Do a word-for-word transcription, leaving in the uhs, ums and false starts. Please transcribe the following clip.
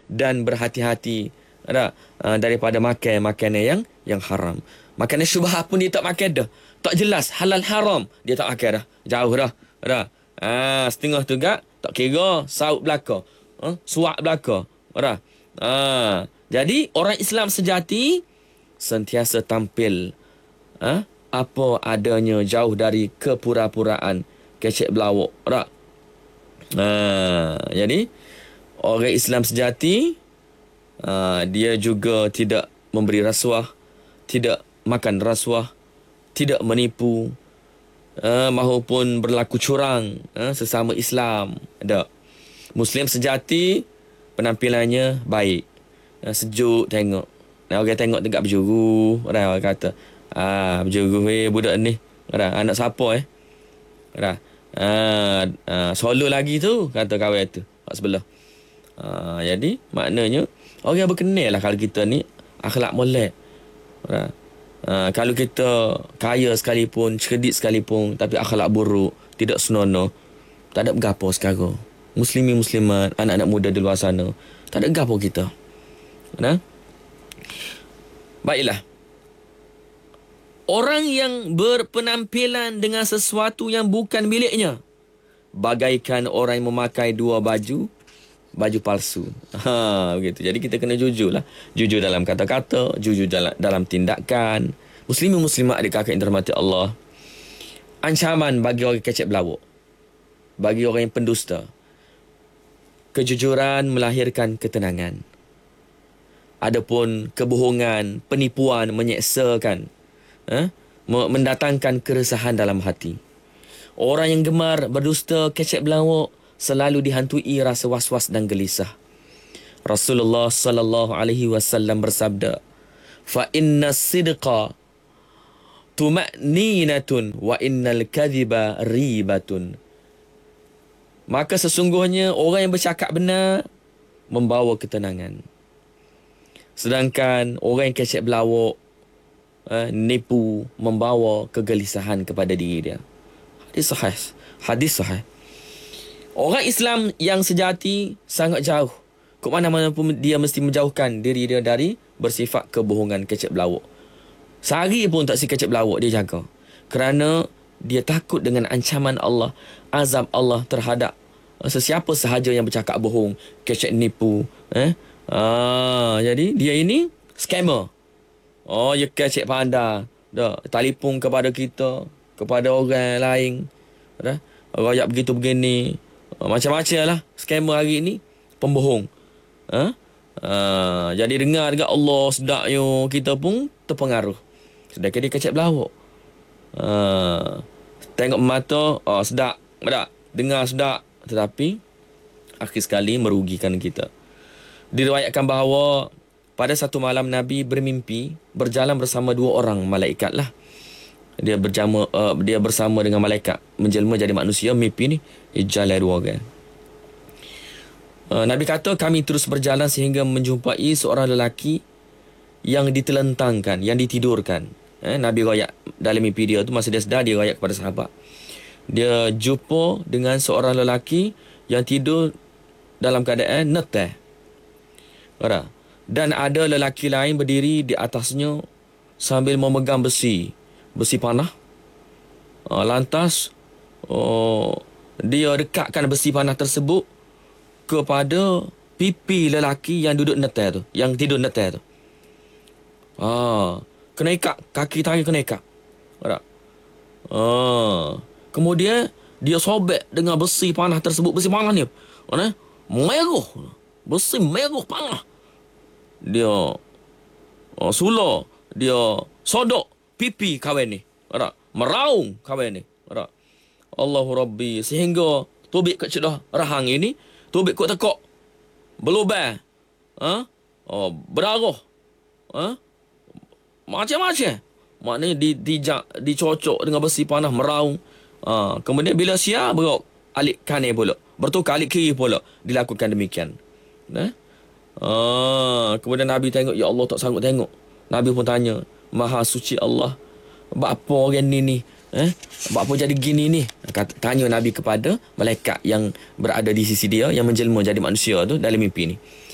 dan berhati-hati ada uh, daripada makan makanan yang yang haram. Makanan syubhat pun dia tak makan dah. Tak jelas halal haram, dia tak makan dah. Jauh dah. Dah. Ah, setengah tu gak tak kira saut belaka. Ha? Suak belaka. Dah. Ah, jadi orang Islam sejati sentiasa tampil ha? apa adanya, jauh dari kepura-puraan, kecek belawak. Dah. Ah, jadi orang Islam sejati uh, dia juga tidak memberi rasuah, tidak makan rasuah, tidak menipu, uh, maupun berlaku curang uh, sesama Islam. Ada Muslim sejati penampilannya baik, uh, sejuk tengok. Nah, orang tengok tegak berjuru, orang kata, ah berjuru eh budak ni. Orang anak siapa eh? Orang ah, ah solo lagi tu kata kawan tu kat sebelah. Uh, jadi maknanya orang berkenal lah kalau kita ni akhlak molek. Uh, uh, kalau kita kaya sekalipun, cerdik sekalipun, tapi akhlak buruk, tidak senonoh, tak ada gapo sekarang. Muslimin muslimat, anak-anak muda di luar sana, tak ada gapo kita. Nah? Baiklah. Orang yang berpenampilan dengan sesuatu yang bukan miliknya, bagaikan orang yang memakai dua baju baju palsu. Ha, begitu. Jadi kita kena jujur lah. Jujur dalam kata-kata, jujur dalam, dalam tindakan. Muslimin muslimat adik kakak yang dirahmati Allah. Ancaman bagi orang kecek belawak, bagi orang yang pendusta. Kejujuran melahirkan ketenangan. Adapun kebohongan, penipuan menyeksakan, ha? mendatangkan keresahan dalam hati. Orang yang gemar berdusta, kecek belawak, selalu dihantui rasa was-was dan gelisah. Rasulullah sallallahu alaihi wasallam bersabda, "Fa inna sidqa tuma'ninatun wa innal kadhiba ribatun." Maka sesungguhnya orang yang bercakap benar membawa ketenangan. Sedangkan orang yang kecek belawak, eh, nipu, membawa kegelisahan kepada diri dia. Hadis sahih. Hadis sahih. Orang Islam yang sejati sangat jauh. Ke mana-mana pun dia mesti menjauhkan diri dia dari bersifat kebohongan, kecek belawak. Sehari pun tak si kecek belawak dia jaga. Kerana dia takut dengan ancaman Allah, azab Allah terhadap sesiapa sahaja yang bercakap bohong, kecek nipu. Eh? Ah, jadi dia ini scammer. Oh, dia kecek pandai. Dah, telefon kepada kita, kepada orang lain. Dah, royak begitu begini. Macam-macam lah scammer hari ni, pembohong. Ha? Uh, jadi dengar dekat Allah sedaknya, kita pun terpengaruh. Sedangkan dia kecek belawak. Uh, tengok mata, oh sedap, sedap. Dengar sedap. Tetapi akhir sekali merugikan kita. Diriwayatkan bahawa pada satu malam Nabi bermimpi berjalan bersama dua orang malaikat lah. Dia berjama, uh, dia bersama dengan malaikat, menjelma jadi manusia. Mimpi ni jalan dua orang. uh, Nabi kata, kami terus berjalan sehingga menjumpai seorang lelaki yang ditelentangkan, yang ditidurkan. eh, Nabi royak dalam mimpi dia tu, masa dia sedar, dia royak kepada sahabat. Dia jumpa dengan seorang lelaki yang tidur dalam keadaan neteh. Dan ada lelaki lain berdiri di atasnya sambil memegang besi Besi panah. uh, Lantas uh, dia dekatkan besi panah tersebut kepada pipi lelaki yang duduk netel tu, yang tidur netel tu. Ah, kena ikat, kaki tangan kena ikat. Ah, kemudian dia sobek dengan besi panah tersebut. Besi panah ni mana? Merah. Besi merah panah. Dia uh, sula, dia sodok pipi kawan ni. Ada meraung kawan ni. Ada Allahu Rabbi, sehingga tubik kat cedah rahang ini, tubik kat tekak berlubang. Ha? Oh, berdarah. Ha? Macam-macam. Maknanya di dijak dicocok dengan besi panah, meraung. Ha, kemudian bila siap berok alik kanan pula, bertukar alik kiri pula, dilakukan demikian. Nah. Ha, kemudian Nabi tengok, ya Allah, tak sanggup tengok. Nabi pun tanya, Maha suci Allah, apa orang ni ni? Eh? Apa jadi gini ni? Kata, tanya Nabi kepada malaikat yang berada di sisi dia, yang menjelma jadi manusia tu dalam mimpi ni.